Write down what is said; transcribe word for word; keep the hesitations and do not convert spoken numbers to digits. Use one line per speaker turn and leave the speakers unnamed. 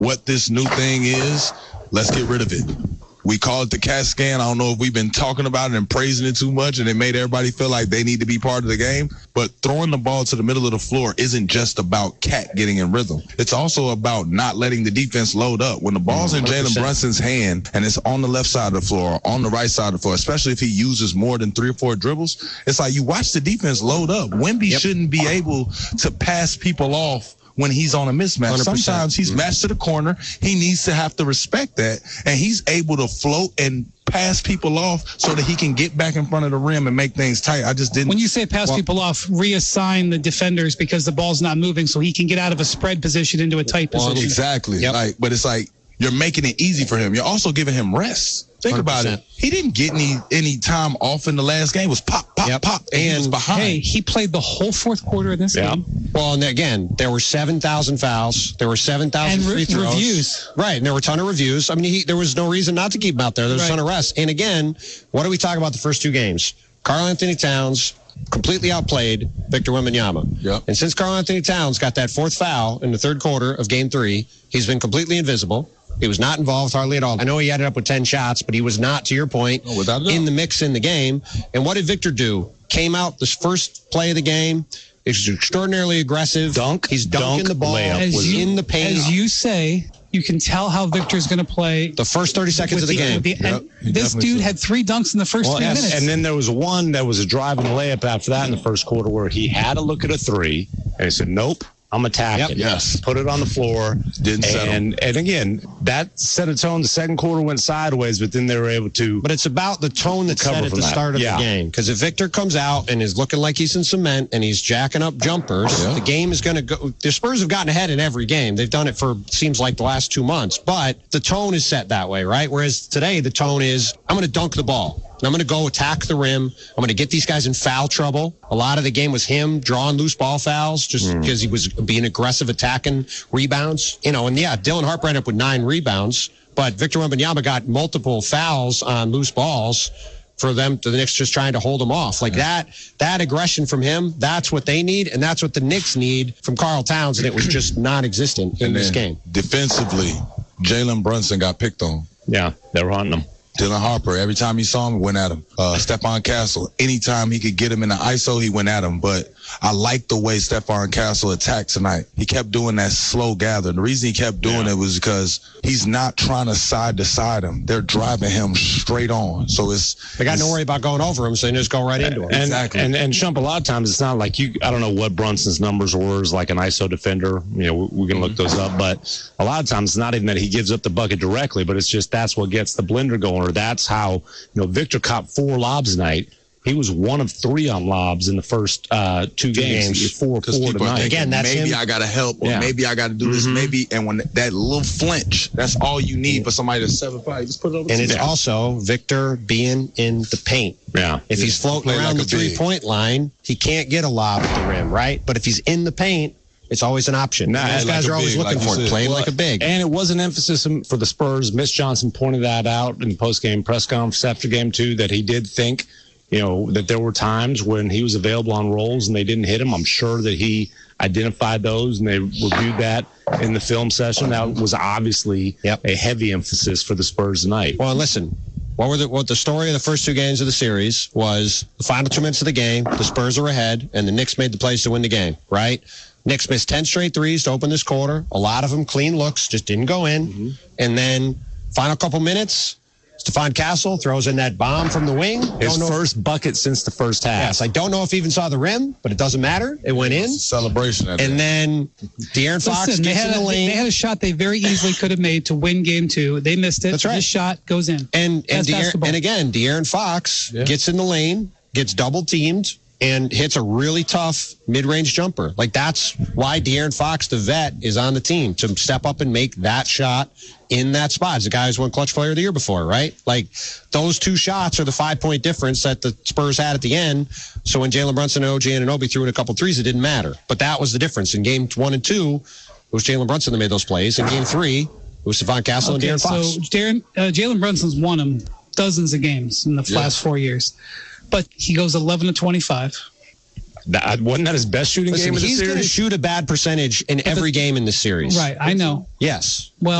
what this new thing is, let's get rid of it. We call it the CAT scan. I don't know if we've been talking about it and praising it too much, and it made everybody feel like they need to be part of the game. But throwing the ball to the middle of the floor isn't just about CAT getting in rhythm. It's also about not letting the defense load up. When the ball's in Jalen Brunson's hand and it's on the left side of the floor, or on the right side of the floor, especially if he uses more than three or four dribbles, it's like you watch the defense load up. Wemby yep. shouldn't be able to pass people off when he's on a mismatch. one hundred percent. Sometimes he's matched to the corner. He needs to have to respect that, and he's able to float and pass people off so that he can get back in front of the rim and make things tight. I just didn't.
When you say pass
well,
people off, reassign the defenders because the ball's not moving, so he can get out of a spread position into a tight position.
Well, exactly. Yep. Like, but it's like you're making it easy for him. You're also giving him rest. Think one hundred percent. About it. He didn't get any any time off in the last game. It was pop, pop, yep. pop, and, and he was behind.
Hey, he played the whole fourth quarter in this yeah. game.
Well, and again, there were seven thousand fouls. There were seven thousand free throws.
And reviews.
Right, and there were a ton of reviews. I mean, he, there was no reason not to keep him out there. There was right. a ton of rest. And again, what do we talk about the first two games? Karl-Anthony Towns completely outplayed Victor Wembanyama.
Yep.
And since Karl-Anthony Towns got that fourth foul in the third quarter of game three, he's been completely invisible. He was not involved hardly at all. I know he ended up with ten shots, but he was not, to your point,
oh,
in the mix in the game. And what did Victor do? Came out this first play of the game. He's extraordinarily aggressive.
Dunk.
He's dunking
dunk,
the ball
as you,
in the paint.
As you say, you can tell how Victor's going to play.
The first thirty seconds of the, the game.
The, yep, this dude should. had three dunks in the first
well,
three
yes,
minutes.
And then there was one that was a driving layup after that in the first quarter where he had to look at a three, and he said, nope. I'm attacking.
Yep. Yes.
Put it on the floor.
Didn't settle.
And, and again, that set a tone. The second quarter went sideways, but then they were able to.
But it's about the tone that's set at the
that.
start of
yeah.
the game. Because if Victor comes out and is looking like he's in cement and he's jacking up jumpers, yeah. the game is going to go. The Spurs have gotten ahead in every game. They've done it for, seems like, the last two months. But the tone is set that way, right? Whereas today, the tone is, I'm going to dunk the ball. And I'm going to go attack the rim. I'm going to get these guys in foul trouble. A lot of the game was him drawing loose ball fouls just mm. because he was being aggressive, attacking rebounds. You know, and yeah, Dylan Harper ended up with nine rebounds, but Victor Wembanyama got multiple fouls on loose balls for them, to the Knicks just trying to hold them off. Like yeah. that, that aggression from him, that's what they need, and that's what the Knicks need from Karl Towns, and it was just non-existent in this game.
Defensively, Jalen Brunson got picked on.
Yeah, they were hunting him.
Dylan Harper, every time he saw him, went at him. Uh, Stephon Castle, anytime he could get him in the I S O, he went at him. But I like the way Stephon Castle attacked tonight. He kept doing that slow gather. The reason he kept doing yeah. it was because he's not trying to side to side him. They're driving him straight on. So it's
they got
it's,
to worry about going over him, so they just go right into him.
And,
exactly.
And and Shump, a lot of times it's not like you. I don't know what Brunson's numbers were as like an I S O defender. You know, we can look those up. But a lot of times it's not even that he gives up the bucket directly, but it's just that's what gets the blender going, or that's how. You know, Victor caught four lobs tonight. He was one of three on lobs in the first uh, two, two games. games. Four, four tonight.
Again, that's maybe him. I got to help, or yeah. maybe I got to do mm-hmm. this, maybe. And when that little flinch, that's all you need for somebody that's seven five. Just put it over.
And it's
yeah.
also Victor being in the paint.
Yeah.
If yeah. he's floating around like the three-point line, he can't get a lob at the rim, right? But if he's in the paint, it's always an option.
Nah,
those guys
like
are always
big,
looking
like
for it, playing
well,
like a big.
And it was an emphasis for the Spurs. Mitch Johnson pointed that out in the post-game press conference after game two, that he did think, you know, that there were times when he was available on rolls and they didn't hit him. I'm sure that he identified those and they reviewed that in the film session. That was obviously yep. a heavy emphasis for the Spurs tonight.
Well, listen. What were the what the story of the first two games of the series was? The final two minutes of the game, the Spurs were ahead, and the Knicks made the plays to win the game, right? Knicks missed ten straight threes to open this quarter. A lot of them clean looks, just didn't go in. Mm-hmm. And then final couple minutes, Stephon Castle throws in that bomb from the wing.
His first if, bucket since the first half.
Yes, I don't know if he even saw the rim, but it doesn't matter. It went in.
Celebration.
And day. Then De'Aaron Fox
Listen,
gets in the
a,
lane.
They had a shot they very easily could have made to win game two. They missed it.
That's right.
This shot goes in.
And and, De'Aaron, and again, De'Aaron Fox yeah. gets in the lane, gets double teamed, and hits a really tough mid-range jumper. Like, that's why De'Aaron Fox, the vet, is on the team, to step up and make that shot in that spot. It's the guy who's won Clutch Player of the Year before, right? Like, those two shots are the five-point difference that the Spurs had at the end. So when Jalen Brunson and O G Anunoby threw in a couple threes, it didn't matter. But that was the difference. In game one and two, it was Jalen Brunson that made those plays. In game three, it was Stephon Castle okay, and De'Aaron Fox.
So Darren, uh, Jalen Brunson's won him dozens of games in the yeah. last four years. But he goes eleven to twenty-five.
That, wasn't that his best shooting
Listen,
game of the
he's
series?
going to shoot a bad percentage in every game in the series.
Right, I know.
Yes.
Well,